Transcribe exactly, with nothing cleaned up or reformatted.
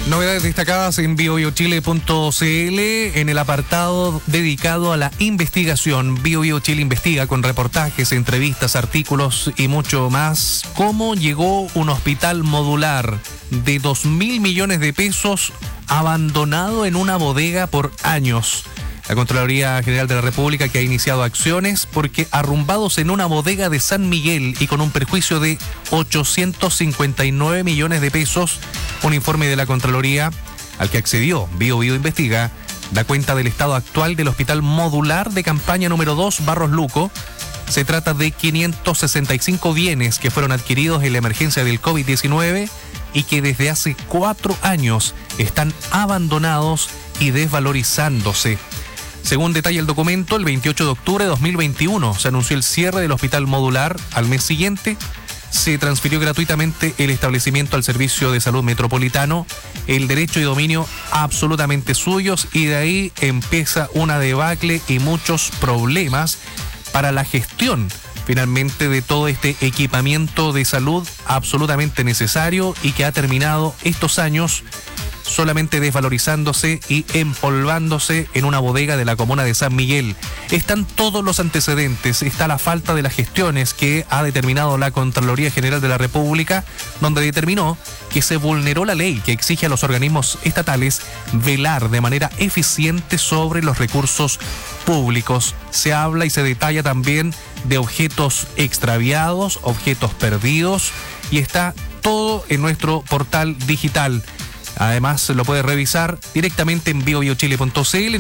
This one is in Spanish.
Novedades destacadas en bio bio chile punto c l en el apartado dedicado a la investigación. BioBio Chile investiga con reportajes, entrevistas, artículos y mucho más cómo llegó un hospital modular de dos mil millones de pesos abandonado en una bodega por años. La Contraloría General de la República, que ha iniciado acciones porque arrumbados en una bodega de San Miguel y con un perjuicio de ochocientos cincuenta y nueve millones de pesos, un informe de la Contraloría al que accedió BioBio Investiga da cuenta del estado actual del Hospital Modular de Campaña número dos, Barros Luco. Se trata de quinientos sesenta y cinco bienes que fueron adquiridos en la emergencia del COVID diecinueve y que desde hace cuatro años están abandonados y desvalorizándose. Según detalla el documento, el veintiocho de octubre de dos mil veintiuno se anunció el cierre del hospital modular. Al mes siguiente se transfirió gratuitamente el establecimiento al Servicio de Salud Metropolitano, el derecho y dominio absolutamente suyos, y de ahí empieza una debacle y muchos problemas para la gestión finalmente de todo este equipamiento de salud absolutamente necesario y que ha terminado estos años solamente desvalorizándose y empolvándose en una bodega de la comuna de San Miguel. Están todos los antecedentes, está la falta de las gestiones que ha determinado la Contraloría General de la República, donde determinó que se vulneró la ley que exige a los organismos estatales velar de manera eficiente sobre los recursos públicos. Se habla y se detalla también de objetos extraviados, objetos perdidos, y está todo en nuestro portal digital. Además, lo puede revisar directamente en bio bio chile punto c l.